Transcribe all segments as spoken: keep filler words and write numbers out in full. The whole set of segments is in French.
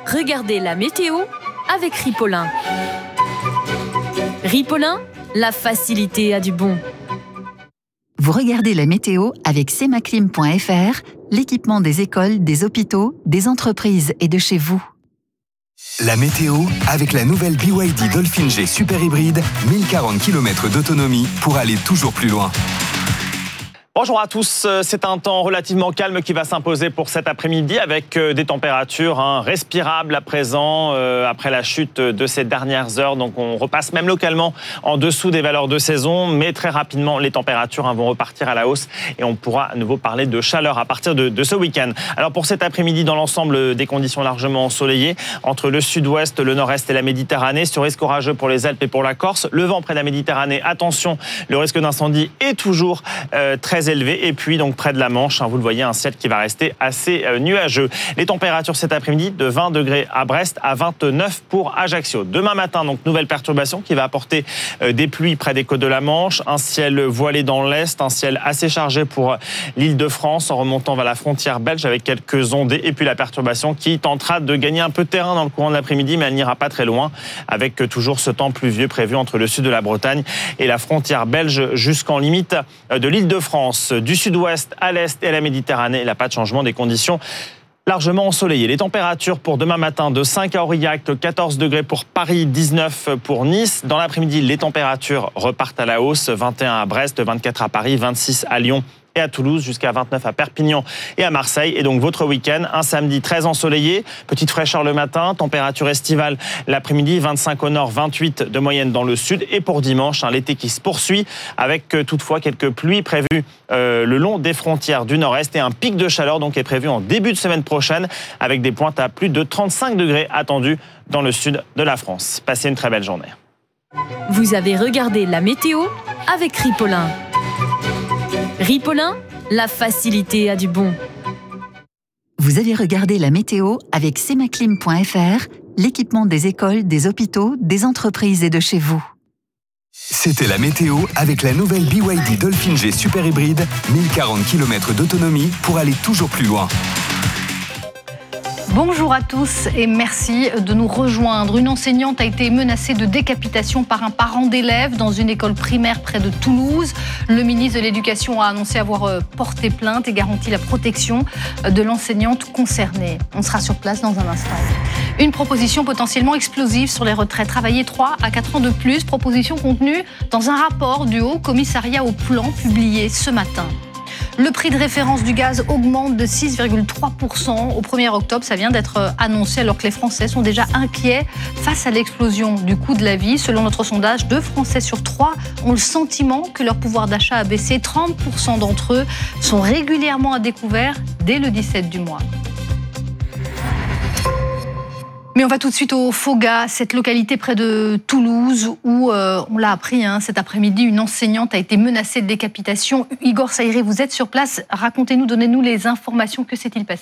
Regardez la météo avec Ripollin. Ripollin, la facilité a du bon. Vous regardez la météo avec semaclim point f r, l'équipement des écoles, des hôpitaux, des entreprises et de chez vous. La météo avec la nouvelle B Y D Dolphin G Super Hybride, mille quarante kilomètres d'autonomie pour aller toujours plus loin. Bonjour à tous, c'est un temps relativement calme qui va s'imposer pour cet après-midi avec des températures hein, respirables à présent euh, après la chute de ces dernières heures. Donc on repasse même localement en dessous des valeurs de saison, mais très rapidement les températures hein, vont repartir à la hausse et on pourra à nouveau parler de chaleur à partir de, de ce week-end. Alors pour cet après-midi, dans l'ensemble, des conditions largement ensoleillées entre le sud-ouest, le nord-est et la Méditerranée, sur risque orageux pour les Alpes et pour la Corse. Le vent près de la Méditerranée, attention, le risque d'incendie est toujours euh, très élevé. Et puis donc près de la Manche, hein, vous le voyez, un ciel qui va rester assez euh, nuageux. Les températures cet après-midi de vingt degrés à Brest, à vingt-neuf pour Ajaccio. Demain matin, donc nouvelle perturbation qui va apporter euh, des pluies près des côtes de la Manche, un ciel voilé dans l'est, un ciel assez chargé pour l'île de France en remontant vers la frontière belge avec quelques ondées et puis la perturbation qui tentera de gagner un peu de terrain dans le courant de l'après-midi, mais elle n'ira pas très loin avec toujours ce temps pluvieux prévu entre le sud de la Bretagne et la frontière belge jusqu'en limite de l'île de France. Du sud-ouest à l'est et à la Méditerranée, il n'y a pas de changement des conditions largement ensoleillées. Les températures pour demain matin de cinq à Aurillac, quatorze degrés pour Paris, dix-neuf pour Nice. Dans l'après-midi, les températures repartent à la hausse, vingt et un à Brest, vingt-quatre à Paris, vingt-six à Lyon et à Toulouse, jusqu'à vingt-neuf à Perpignan et à Marseille. Et donc votre week-end, un samedi très ensoleillé, petite fraîcheur le matin, température estivale l'après-midi, vingt-cinq au nord, vingt-huit de moyenne dans le sud. Et pour dimanche, hein, l'été qui se poursuit avec euh, toutefois quelques pluies prévues euh, le long des frontières du nord-est et un pic de chaleur donc est prévu en début de semaine prochaine avec des pointes à plus de trente-cinq degrés attendus dans le sud de la France. Passez une très belle journée. Vous avez regardé la météo avec Ripollin. Ripollin, la facilité a du bon. Vous avez regardé la météo avec semaclim point f r, l'équipement des écoles, des hôpitaux, des entreprises et de chez vous. C'était la météo avec la nouvelle B Y D Dolphin G Super Hybride, mille quarante kilomètres d'autonomie pour aller toujours plus loin. Bonjour à tous et merci de nous rejoindre. Une enseignante a été menacée de décapitation par un parent d'élève dans une école primaire près de Toulouse. Le ministre de l'Éducation a annoncé avoir porté plainte et garanti la protection de l'enseignante concernée. On sera sur place dans un instant. Une proposition potentiellement explosive sur les retraites. Travailler trois à quatre ans de plus. Proposition contenue dans un rapport du Haut Commissariat au Plan publié ce matin. Le prix de référence du gaz augmente de six virgule trois pour cent au premier octobre. Ça vient d'être annoncé alors que les Français sont déjà inquiets face à l'explosion du coût de la vie. Selon notre sondage, deux Français sur trois ont le sentiment que leur pouvoir d'achat a baissé. trente pour cent d'entre eux sont régulièrement à découvert dès le dix-sept du mois. Mais on va tout de suite au Foga, cette localité près de Toulouse où, euh, on l'a appris hein, cet après-midi, une enseignante a été menacée de décapitation. Igor Saïré, vous êtes sur place. Racontez-nous, donnez-nous les informations. Que s'est-il passé ?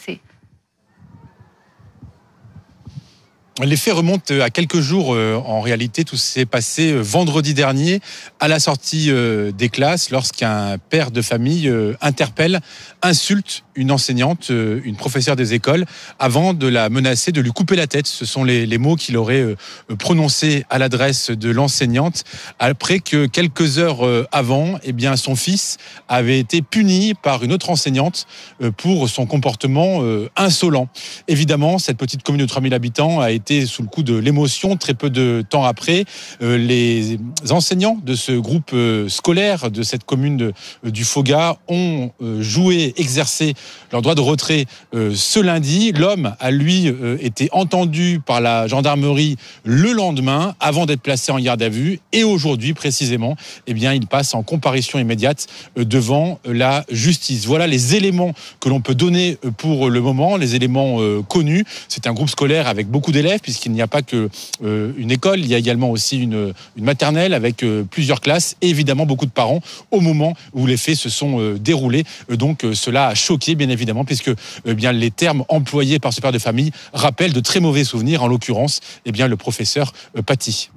Les faits remontent à quelques jours. En réalité, tout s'est passé vendredi dernier à la sortie des classes lorsqu'un père de famille interpelle, insulte une enseignante, une professeure des écoles, avant de la menacer de lui couper la tête. Ce sont les, les mots qu'il aurait prononcés à l'adresse de l'enseignante après que quelques heures avant, eh bien, son fils avait été puni par une autre enseignante pour son comportement insolent. Évidemment, cette petite commune de trois mille habitants a été sous le coup de l'émotion. Très peu de temps après, euh, les enseignants de ce groupe euh, scolaire de cette commune de, euh, du Foga ont euh, joué, exercé leur droit de retrait euh, ce lundi. L'homme a lui euh, été entendu par la gendarmerie le lendemain avant d'être placé en garde à vue et aujourd'hui précisément, eh bien, il passe en comparution immédiate euh, devant la justice. Voilà les éléments que l'on peut donner pour le moment, les éléments euh, connus. C'est un groupe scolaire avec beaucoup d'élèves puisqu'il n'y a pas que euh, une école, il y a également aussi une, une maternelle avec euh, plusieurs classes et évidemment beaucoup de parents au moment où les faits se sont euh, déroulés. Euh, donc euh, cela a choqué bien évidemment puisque euh, bien les termes employés par ce père de famille rappellent de très mauvais souvenirs, en l'occurrence eh bien le professeur euh, Paty.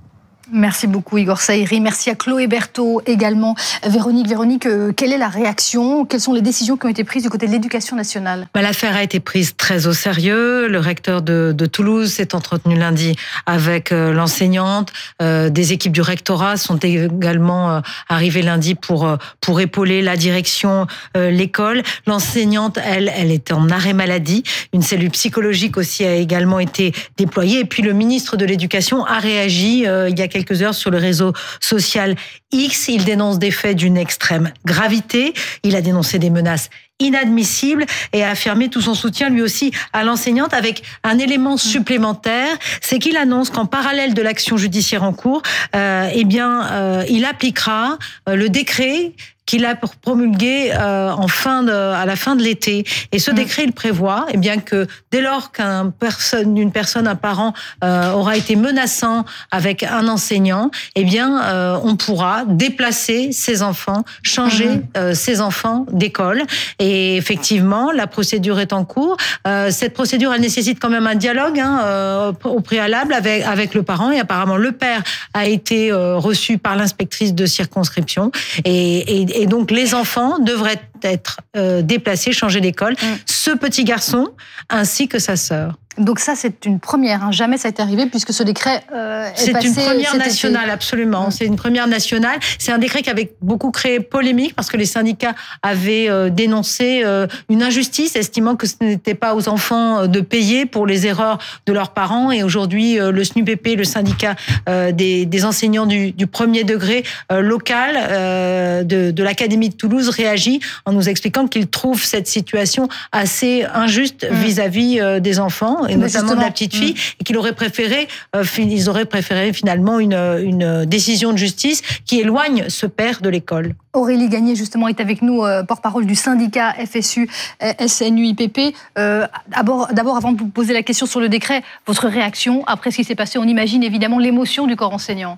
Merci beaucoup Igor Saïri, merci à Chloé Berthaud également. Véronique, Véronique, euh, quelle est la réaction? Quelles sont les décisions qui ont été prises du côté de l'Éducation nationale? Bah, l'affaire a été prise très au sérieux. Le recteur de, de Toulouse s'est entretenu lundi avec euh, l'enseignante. Euh, des équipes du rectorat sont également euh, arrivées lundi pour, euh, pour épauler la direction, euh, l'école. L'enseignante, elle, elle était en arrêt maladie. Une cellule psychologique aussi a également été déployée. Et puis le ministre de l'Éducation a réagi euh, il y a quelques quelques heures sur le réseau social X. Il dénonce des faits d'une extrême gravité. Il a dénoncé des menaces inadmissibles et a affirmé tout son soutien lui aussi à l'enseignante avec un élément supplémentaire, c'est qu'il annonce qu'en parallèle de l'action judiciaire en cours, euh, eh bien, euh, il appliquera euh, le décret qu'il a promulgué euh, en fin de, à la fin de l'été. Et ce mmh. décret, il prévoit eh bien, que dès lors qu'une personne, une personne, un parent euh, aura été menaçant avec un enseignant, eh bien, euh, on pourra déplacer ses enfants, changer mmh. euh, ses enfants d'école. Et effectivement, la procédure est en cours. Euh, cette procédure, elle nécessite quand même un dialogue hein, euh, au préalable avec, avec le parent. Et apparemment, le père a été euh, reçu par l'inspectrice de circonscription. Et, et, et donc, les enfants devraient être euh, déplacés, changer d'école. Mmh. Ce petit garçon, ainsi que sa sœur. Donc ça, c'est une première. Hein. Jamais ça a été arrivé puisque ce décret euh, est c'est passé... C'est une première nationale, été. absolument. Mmh. C'est une première nationale. C'est un décret qui avait beaucoup créé polémique parce que les syndicats avaient euh, dénoncé euh, une injustice, estimant que ce n'était pas aux enfants de payer pour les erreurs de leurs parents. Et aujourd'hui, euh, le S N U P P, le syndicat euh, des, des enseignants du, du premier degré euh, local euh, de, de l'Académie de Toulouse réagit en nous expliquant qu'il trouve cette situation assez injuste mmh. vis-à-vis euh, des enfants. Et mais notamment de la petite fille, mmh. et qu'il aurait préféré, euh, ils auraient préféré finalement une, une décision de justice qui éloigne ce père de l'école. Aurélie Gagné, justement, est avec nous, euh, porte-parole du syndicat F S U S N U I P P. Euh, d'abord, d'abord, avant de vous poser la question sur le décret, votre réaction après ce qui s'est passé, on imagine évidemment l'émotion du corps enseignant.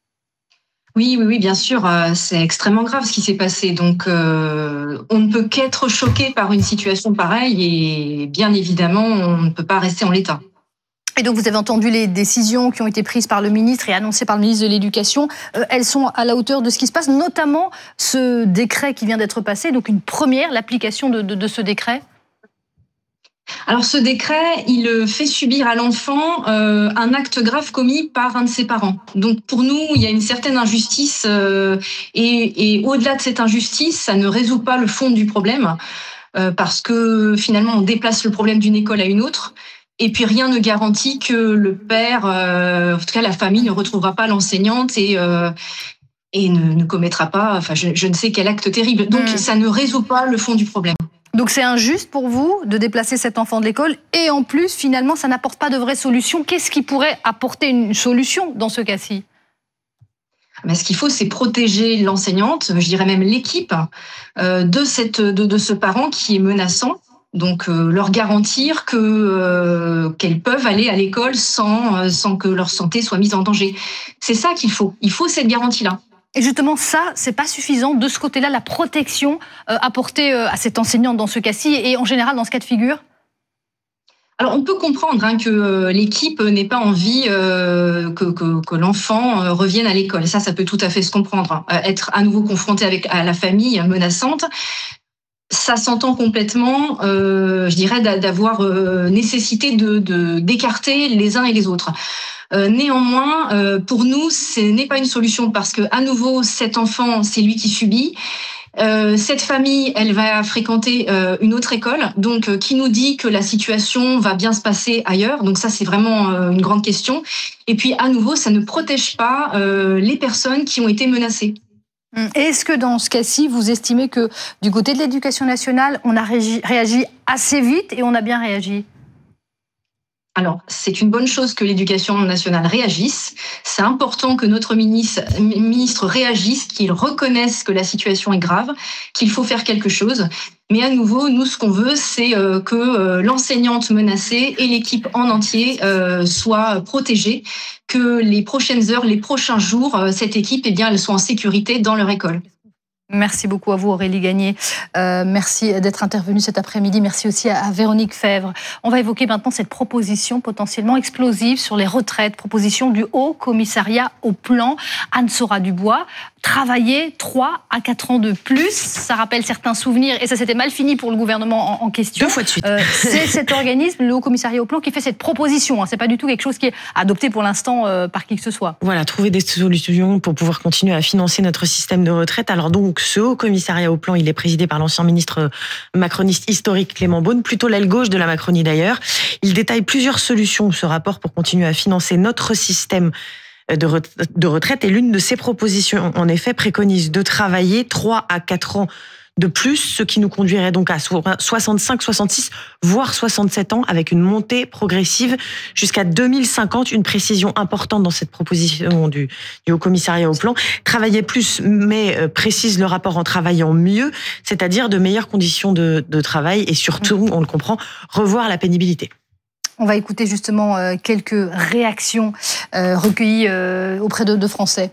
Oui, oui, oui, bien sûr, euh, c'est extrêmement grave ce qui s'est passé. Donc, euh, on ne peut qu'être choqué par une situation pareille et bien évidemment, on ne peut pas rester en l'état. Et donc, vous avez entendu les décisions qui ont été prises par le ministre et annoncées par le ministre de l'Éducation. Euh, elles sont à la hauteur de ce qui se passe, notamment ce décret qui vient d'être passé. Donc, une première, l'application de, de, de ce décret. Alors ce décret, il fait subir à l'enfant euh, un acte grave commis par un de ses parents. Donc pour nous, il y a une certaine injustice euh, et, et au-delà de cette injustice, ça ne résout pas le fond du problème euh, parce que finalement on déplace le problème d'une école à une autre et puis rien ne garantit que le père, euh, en tout cas la famille, ne retrouvera pas l'enseignante et euh, et ne, ne commettra pas, enfin je, je ne sais quel acte terrible. Donc mmh. ça ne résout pas le fond du problème. Donc c'est injuste pour vous de déplacer cet enfant de l'école et en plus, finalement, ça n'apporte pas de vraie solution. Qu'est-ce qui pourrait apporter une solution dans ce cas-ci ? Mais ce qu'il faut, c'est protéger l'enseignante, je dirais même l'équipe, euh, de, cette, de, de ce parent qui est menaçant. Donc euh, leur garantir que, euh, qu'elles peuvent aller à l'école sans, euh, sans que leur santé soit mise en danger. C'est ça qu'il faut. Il faut cette garantie-là. Et justement, ça, c'est pas suffisant de ce côté-là, la protection euh, apportée euh, à cette enseignante dans ce cas-ci et en général dans ce cas de figure. Alors, on peut comprendre hein, que euh, l'équipe n'ait pas envie euh, que, que, que l'enfant euh, revienne à l'école. Ça, ça peut tout à fait se comprendre. Euh, être à nouveau confronté avec à la famille menaçante, ça s'entend complètement. Euh, je dirais d'avoir euh, nécessité de, de d'écarter les uns et les autres. Euh, néanmoins, euh, pour nous, ce n'est pas une solution parce que, à nouveau, cet enfant, c'est lui qui subit. Euh, cette famille, elle va fréquenter euh, une autre école, donc euh, qui nous dit que la situation va bien se passer ailleurs. Donc ça, c'est vraiment euh, une grande question. Et puis, à nouveau, ça ne protège pas euh, les personnes qui ont été menacées. Est-ce que dans ce cas-ci, vous estimez que du côté de l'Éducation nationale, on a réagi, réagi assez vite et on a bien réagi ? Alors, c'est une bonne chose que l'Éducation nationale réagisse. C'est important que notre ministre, ministre réagisse, qu'il reconnaisse que la situation est grave, qu'il faut faire quelque chose. Mais à nouveau, nous, ce qu'on veut, c'est que l'enseignante menacée et l'équipe en entier soient protégées, que les prochaines heures, les prochains jours, cette équipe, eh bien, elle soit en sécurité dans leur école. Merci beaucoup à vous Aurélie Gagné. Euh, merci d'être intervenue cet après-midi. Merci aussi à, à Véronique Fèvre. On va évoquer maintenant cette proposition potentiellement explosive sur les retraites. Proposition du Haut Commissariat au Plan. Anne-Sora Dubois. Travailler trois à quatre ans de plus. Ça rappelle certains souvenirs et ça s'était mal fini pour le gouvernement en, en question. Deux fois de suite. Euh, c'est cet organisme, le Haut Commissariat au Plan, qui fait cette proposition. Hein. C'est pas du tout quelque chose qui est adopté pour l'instant euh, par qui que ce soit. Voilà, trouver des solutions pour pouvoir continuer à financer notre système de retraite. Alors donc, ce Haut Commissariat au Plan, il est présidé par l'ancien ministre macroniste historique Clément Beaune, plutôt l'aile gauche de la Macronie d'ailleurs. Il détaille plusieurs solutions, ce rapport, pour continuer à financer notre système de retraite. Et l'une de ces propositions, en effet, préconise de travailler trois à quatre ans de plus, ce qui nous conduirait donc à soixante-cinq, soixante-six, voire soixante-sept ans, avec une montée progressive jusqu'à deux mille cinquante. Une précision importante dans cette proposition du, du Haut Commissariat au Plan. Travailler plus, mais précise le rapport en travaillant mieux, c'est-à-dire de meilleures conditions de, de travail et surtout, on le comprend, revoir la pénibilité. On va écouter justement euh, quelques réactions euh, recueillies euh, auprès de, de Français.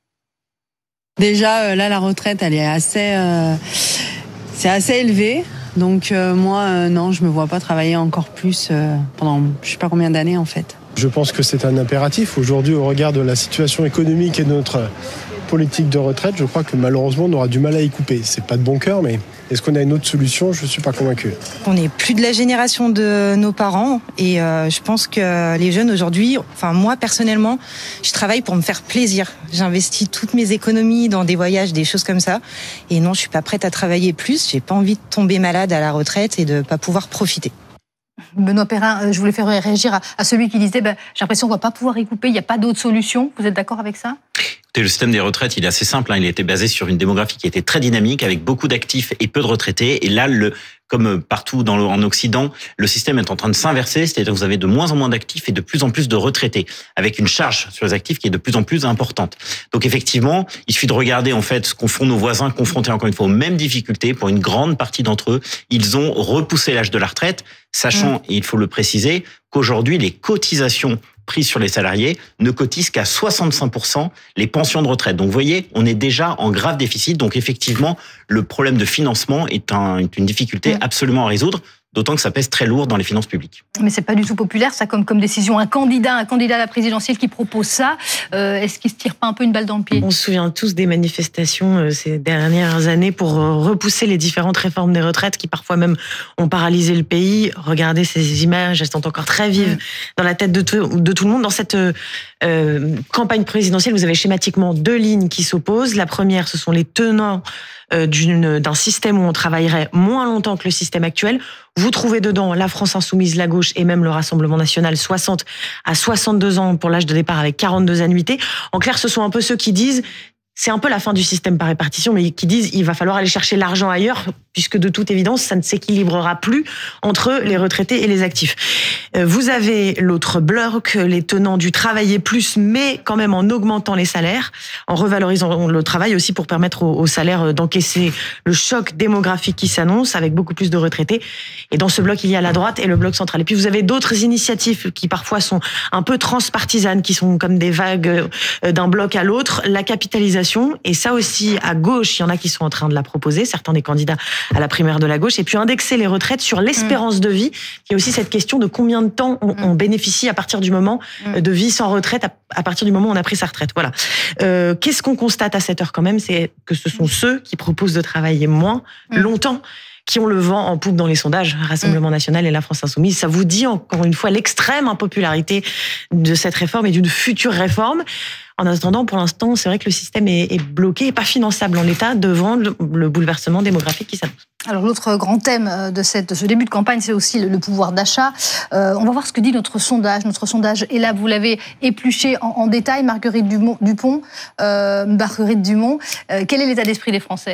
Déjà, euh, là, la retraite, elle est assez, euh, c'est assez élevé. Donc euh, moi, euh, non, je me vois pas travailler encore plus euh, pendant je sais pas combien d'années en fait. Je pense que c'est un impératif. Aujourd'hui, au regard de la situation économique et de notre politique de retraite, je crois que malheureusement, on aura du mal à y couper. C'est pas de bon cœur, mais est-ce qu'on a une autre solution ? Je suis pas convaincu. On n'est plus de la génération de nos parents et euh, je pense que les jeunes aujourd'hui, enfin moi personnellement, je travaille pour me faire plaisir. J'investis toutes mes économies dans des voyages, des choses comme ça. Et non, je suis pas prête à travailler plus. J'ai pas envie de tomber malade à la retraite et de pas pouvoir profiter. Benoît Perrin, je voulais faire réagir à, à celui qui disait bah, j'ai l'impression qu'on ne va pas pouvoir y couper, il n'y a pas d'autre solution. Vous êtes d'accord avec ça ? Le système des retraites, il est assez simple. Hein. Il était basé sur une démographie qui était très dynamique, avec beaucoup d'actifs et peu de retraités. Et là, le, comme partout dans le, en Occident, le système est en train de s'inverser. C'est-à-dire que vous avez de moins en moins d'actifs et de plus en plus de retraités, avec une charge sur les actifs qui est de plus en plus importante. Donc effectivement, il suffit de regarder en fait ce qu'ont font nos voisins confrontés encore une fois aux mêmes difficultés. Pour une grande partie d'entre eux, ils ont repoussé l'âge de la retraite, sachant, et il faut le préciser, qu'aujourd'hui, les cotisations prises sur les salariés ne cotisent qu'à soixante-cinq pour cent les pensions de retraite. Donc vous voyez, on est déjà en grave déficit. Donc effectivement, le problème de financement est, un, est une difficulté absolument à résoudre, d'autant que ça pèse très lourd dans les finances publiques. Mais c'est pas du tout populaire, ça, comme, comme décision. Un candidat, un candidat à la présidentielle qui propose ça, euh, est-ce qu'il se tire pas un peu une balle dans le pied ? On se souvient tous des manifestations euh, ces dernières années pour euh, repousser les différentes réformes des retraites qui parfois même ont paralysé le pays. Regardez ces images, elles sont encore très vives mmh. dans la tête de tout, de tout le monde. Dans cette euh, euh, campagne présidentielle, vous avez schématiquement deux lignes qui s'opposent. La première, ce sont les tenants D'une, d'un système où on travaillerait moins longtemps que le système actuel. Vous trouvez dedans la France Insoumise, la gauche et même le Rassemblement National, soixante à soixante-deux ans pour l'âge de départ avec quarante-deux annuités. En clair, ce sont un peu ceux qui disent c'est un peu la fin du système par répartition, mais qui disent il va falloir aller chercher l'argent ailleurs, puisque de toute évidence, ça ne s'équilibrera plus entre les retraités et les actifs. Vous avez l'autre bloc, les tenants du travailler plus, mais quand même en augmentant les salaires, en revalorisant le travail aussi pour permettre aux, aux salaires d'encaisser le choc démographique qui s'annonce, avec beaucoup plus de retraités. Et dans ce bloc, il y a la droite et le bloc central. Et puis vous avez d'autres initiatives qui parfois sont un peu transpartisanes, qui sont comme des vagues d'un bloc à l'autre. La capitalisation, et ça aussi, à gauche, il y en a qui sont en train de la proposer, certains des candidats à la primaire de la gauche, et puis indexer les retraites sur l'espérance mmh. de vie. Il y a aussi cette question de combien de temps on, mmh. on bénéficie à partir du moment mmh. de vie sans retraite, à, à partir du moment où on a pris sa retraite. Voilà. Euh, qu'est-ce qu'on constate à cette heure quand même ? C'est que ce sont ceux qui proposent de travailler moins mmh. longtemps, qui ont le vent en poupe dans les sondages, Rassemblement National et la France Insoumise. Ça vous dit encore une fois l'extrême impopularité de cette réforme et d'une future réforme. En attendant, pour l'instant, c'est vrai que le système est, est bloqué et pas finançable en l'état devant le, le bouleversement démographique qui s'annonce. Alors l'autre grand thème de, cette, de ce début de campagne, c'est aussi le, le pouvoir d'achat. Euh, on va voir ce que dit notre sondage. Notre sondage est là, vous l'avez épluché en, en détail. Marguerite Dumont, Dupont, euh, Marguerite Dumont, euh, quel est l'état d'esprit des Français ?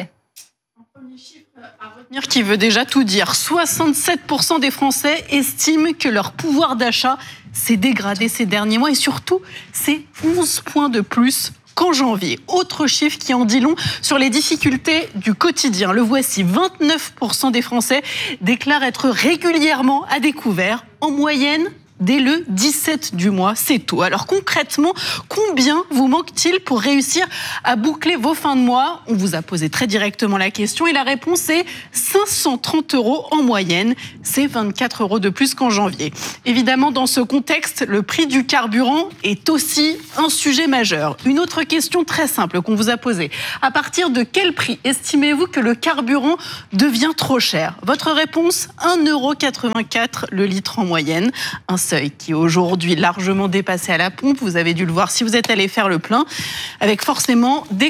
Qui veut déjà tout dire. soixante-sept pour cent des Français estiment que leur pouvoir d'achat s'est dégradé ces derniers mois et surtout, c'est onze points de plus qu'en janvier. Autre chiffre qui en dit long sur les difficultés du quotidien. Le voici, vingt-neuf pour cent des Français déclarent être régulièrement à découvert, en moyenne dès le dix-sept du mois. C'est tout. Alors concrètement, combien vous manque-t-il pour réussir à boucler vos fins de mois? On vous a posé très directement la question et la réponse est cinq cent trente euros en moyenne. C'est vingt-quatre euros de plus qu'en janvier. Évidemment, dans ce contexte, le prix du carburant est aussi un sujet majeur. Une autre question très simple qu'on vous a posée. À partir de quel prix estimez-vous que le carburant devient trop cher? Votre réponse, un euro quatre-vingt-quatre le litre en moyenne. Un seuil qui est aujourd'hui largement dépassé à la pompe. Vous avez dû le voir si vous êtes allé faire le plein, avec forcément des